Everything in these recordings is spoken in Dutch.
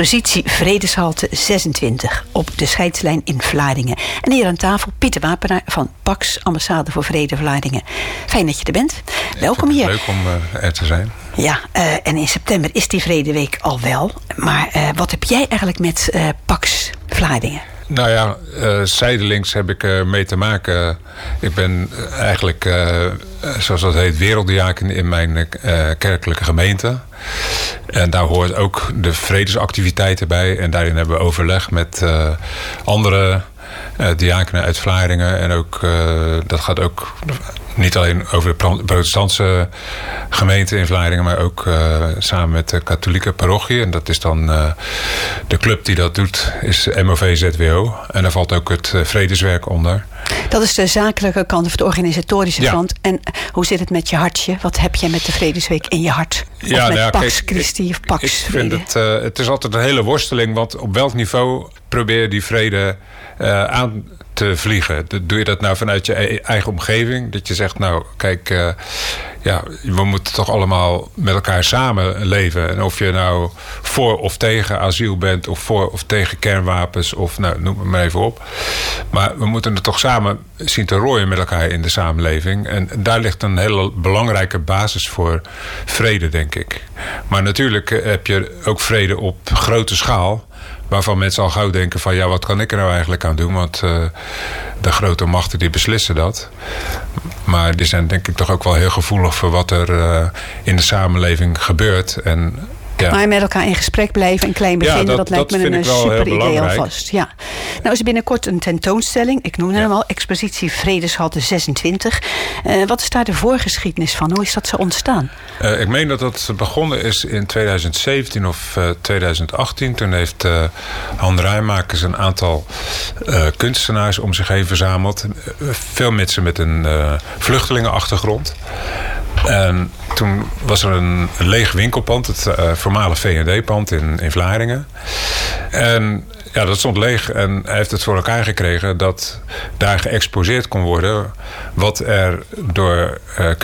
expositie Vredeshalte 26 op de scheidslijn in Vlaardingen. En hier aan tafel Pieter Wapenaar van PAX, Ambassade voor Vrede Vlaardingen. Fijn dat je er bent. Welkom hier. Leuk om er te zijn. Ja, en in september is die Vredeweek al wel. Maar wat heb jij eigenlijk met PAX Vlaardingen? Nou ja, zijdelings heb ik mee te maken. Ik ben eigenlijk, zoals dat heet, werelddiaken in mijn kerkelijke gemeente. En daar hoort ook de vredesactiviteiten bij. En daarin hebben we overleg met andere diakenen uit Vlaardingen. En ook, dat gaat ook niet alleen over de protestantse gemeente in Vlaardingen, maar ook samen met de katholieke parochie. En dat is dan de club die dat doet, is MOV-ZWO. En daar valt ook het vredeswerk onder. Dat is de zakelijke kant of de organisatorische kant. En hoe zit het met je hartje? Wat heb jij met de Vredesweek in je hart? Of met Pax Christi of Pax Vrede? Ik vind het is altijd een hele worsteling. Want op welk niveau probeer je die vrede aan te vliegen? Doe je dat nou vanuit je eigen omgeving? Dat je zegt, nou kijk, we moeten toch allemaal met elkaar samenleven. En of je nou voor of tegen asiel bent, of voor of tegen kernwapens, of nou, noem het maar even op. Maar we moeten het toch samen zien te rooien met elkaar in de samenleving. En daar ligt een hele belangrijke basis voor vrede, denk ik. Maar natuurlijk heb je ook vrede op grote schaal, waarvan mensen al gauw denken van, ja, wat kan ik er nou eigenlijk aan doen? Want de grote machten die beslissen dat. Maar die zijn denk ik toch ook wel heel gevoelig voor wat er in de samenleving gebeurt. En maar met elkaar in gesprek blijven en klein beginnen, dat lijkt me een super idee alvast. Ja. Nou is er binnenkort een tentoonstelling, ik noemde hem al, expositie Vredeshalte 26. Wat is daar de voorgeschiedenis van? Hoe is dat zo ontstaan? Ik meen dat dat begonnen is in 2017 of 2018. Toen heeft Han Rijmakers een aantal kunstenaars om zich heen verzameld. Veel mensen met een vluchtelingenachtergrond. En toen was er een leeg winkelpand, het voormalig V&D-pand in Vlaardingen. En ja, dat stond leeg en hij heeft het voor elkaar gekregen dat daar geëxposeerd kon worden wat er door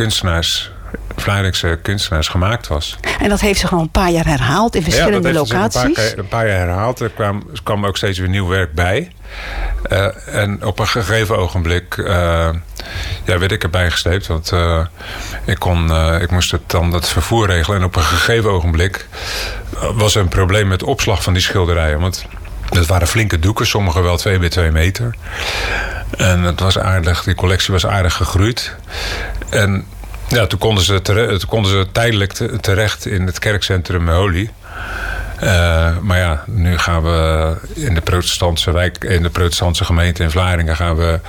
Vlaardingse kunstenaars gemaakt was. En dat heeft zich al een paar jaar herhaald in verschillende locaties? Een paar jaar herhaald. Er kwam ook steeds weer nieuw werk bij. En op een gegeven ogenblik werd ik erbij gesleept. Want ik moest het vervoer regelen. En op een gegeven ogenblik was er een probleem met de opslag van die schilderijen. Want dat waren flinke doeken, sommige wel 2 bij 2 meter. En het was aardig, die collectie was aardig gegroeid. En ja, toen konden ze tijdelijk terecht in het kerkcentrum Meholi. Maar ja, nu gaan we in de protestantse wijk, in de protestantse gemeente in Vlaardingen gaan we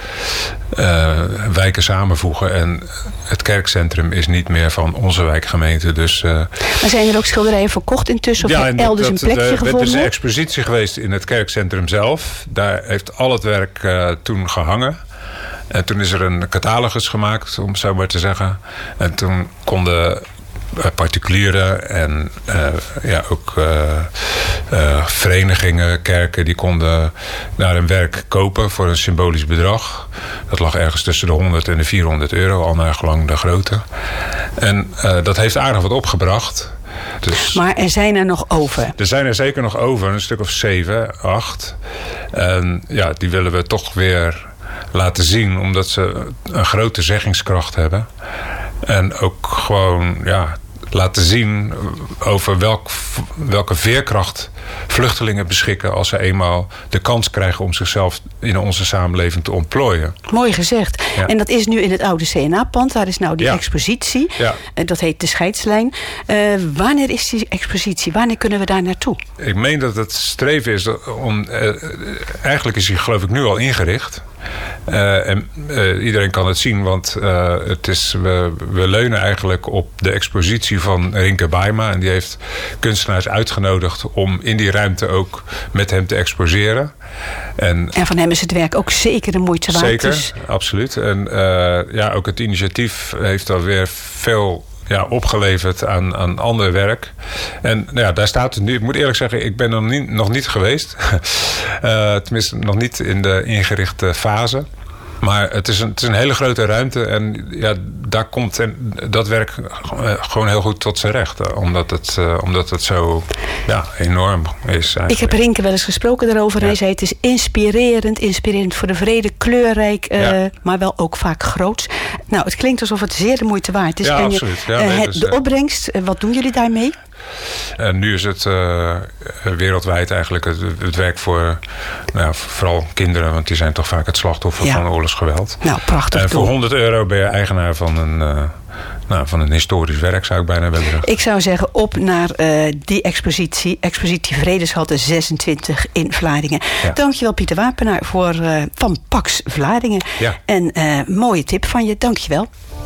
wijken samenvoegen. En het kerkcentrum is niet meer van onze wijkgemeente. Dus, maar zijn er ook schilderijen verkocht intussen? Of elders een plekje gevonden? Er is een expositie geweest in het kerkcentrum zelf. Daar heeft al het werk toen gehangen. En toen is er een catalogus gemaakt, om het zo maar te zeggen. En toen konden particulieren en ook verenigingen, kerken, die konden daar een werk kopen voor een symbolisch bedrag. Dat lag ergens tussen de 100 en de 400 euro, al naar gelang de grootte. En dat heeft aardig wat opgebracht. Dus, maar er zijn er nog over? Er zijn er zeker nog over, een stuk of 7, 8. En ja, die willen we toch weer laten zien, omdat ze een grote zeggingskracht hebben. En ook gewoon laten zien over welke veerkracht vluchtelingen beschikken als ze eenmaal de kans krijgen om zichzelf in onze samenleving te ontplooien. Mooi gezegd. Ja. En dat is nu in het oude CNA-pand. Daar is nou die expositie. Ja. Dat heet de scheidslijn. Wanneer is die expositie? Wanneer kunnen we daar naartoe? Ik meen dat het streven is om... eigenlijk is die geloof ik nu al ingericht. Iedereen kan het zien, want we leunen eigenlijk op de expositie van Rinke Baima. En die heeft kunstenaars uitgenodigd om in die ruimte ook met hem te exposeren. En van hem is het werk ook zeker de moeite waard. Zeker, dus. Absoluut. En ook het initiatief heeft alweer veel opgeleverd aan ander werk. En daar staat het nu. Ik moet eerlijk zeggen, ik ben nog niet geweest. Tenminste, nog niet in de ingerichte fase. Maar het is een hele grote ruimte. En daar komt dat werk gewoon heel goed tot zijn recht. Omdat het zo enorm is eigenlijk. Ik heb Rinke wel eens gesproken daarover. Hij zei het is inspirerend voor de vrede, kleurrijk, maar wel ook vaak groots. Nou, het klinkt alsof het zeer de moeite waard is. Ja, absoluut. De opbrengst, wat doen jullie daarmee? Nu is het wereldwijd eigenlijk het werk voor vooral kinderen, want die zijn toch vaak het slachtoffer van oorlogsgeweld. Nou, prachtig. En voor €100 ben je eigenaar van een historisch werk, zou ik bijna willen zeggen. Ik zou zeggen, op naar die expositie Vredeshalte 26 in Vlaardingen. Ja. Dankjewel Pieter Wapenaar van Pax Vlaardingen. Ja. En mooie tip van je, dankjewel.